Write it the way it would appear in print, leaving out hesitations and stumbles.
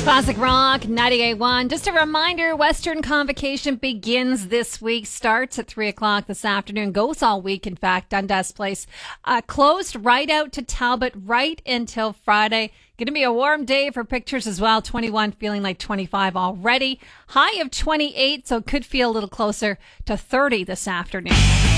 Classic Rock 98.1. Just a reminder, Western Convocation begins this week, starts at 3 o'clock this afternoon, goes all week, in fact. Dundas Place closed right out to Talbot right until Friday. Going to be a warm day for pictures as well. 21, feeling like 25 already. High of 28, so could feel a little closer to 30 this afternoon.